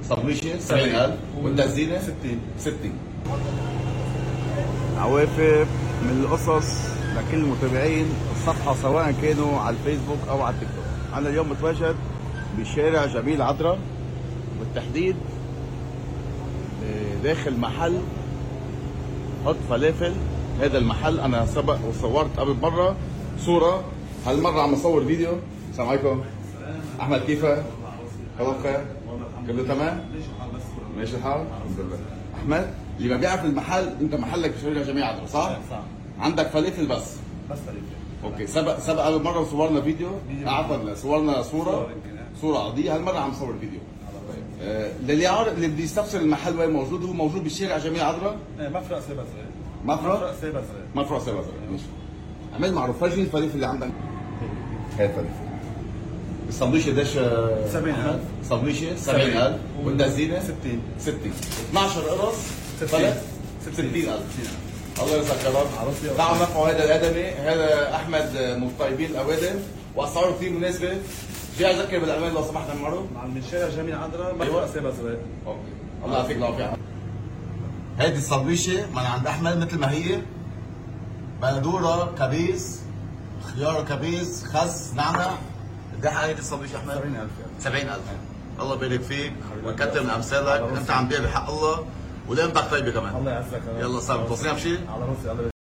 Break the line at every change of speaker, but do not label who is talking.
صبريشة 70000 والتزينة 60.
عوافر من القصص لكل متابعين الصفحة سواء كانوا على الفيسبوك أو على التيك توك. أنا اليوم متواجد بشارع جميل عذرا، بالتحديد داخل محل حط فلافل. هذا المحل أنا سبق وصورت قبل مرة صورة، هالمرة عم أصور فيديو. السلام عليكم. أحمد كيفك؟ كله بخير؟ كله تمام؟ ماشي الحال؟ الحمد لله. أحمد اللي ما بيعرف المحل، أنت محلك بشارع جميل عذرا صح؟
صح.
عندك فلافل بس
فلافل.
اوكي. سبق قبل مره وصورنا فيديو، عفوا صورنا صوره عاديه. هالمره عم صور فيديو. اللي بده يستفسر المحل وين موجود، هو موجود بالشارع جميل عذرا،
مفرق سيبا صغير.
مفرق سيبا صغير. ماشي. عمل معروف. فرجيني الفلافل اللي عندك. هاي الفلافل. السندويشه قديش؟
70000.
سندويشه 70000 والتزينه 60. 12 قرص فلافل 60000. الله يرزقك يا رب. تعالوا نرفعوا هذا الادمي. هذا احمد من الطيبين الاوادم، واسعاره كثير مناسبه. جاي اذكر بالامان لو سمحت عمرو.
من شارع جميل عذرا، مفرق سيبا صغير.
اوكي. الله يعطيك العافيه. هيدي السندويشه من عند احمد مثل ما هي، بندوره، كبيس، خيار كبيس، خس، نعنع. قد ايه هيدي السندويشه احمد؟
70000.
70000. الله يبارك فيك ويكثر من امثالك. انت عم تبيع بحق الله ولقيمتك طيبه كمان.
الله يعزك.
يلا صار بتوصينا بشيء؟
على راسي.